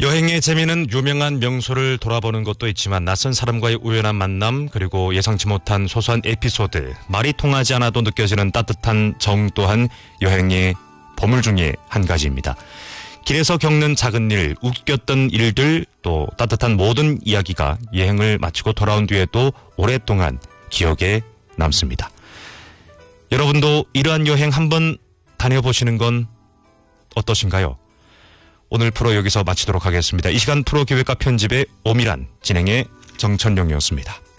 여행의 재미는 유명한 명소를 돌아보는 것도 있지만 낯선 사람과의 우연한 만남 그리고 예상치 못한 소소한 에피소드, 말이 통하지 않아도 느껴지는 따뜻한 정 또한 여행의 보물 중에 한 가지입니다. 길에서 겪는 작은 일, 웃겼던 일들, 또 따뜻한 모든 이야기가 여행을 마치고 돌아온 뒤에도 오랫동안 기억에 남습니다. 여러분도 이러한 여행 한번 다녀보시는 건 어떠신가요? 오늘 프로 여기서 마치도록 하겠습니다. 이 시간 프로 기획과 편집의 오미란, 진행의 정천용이었습니다.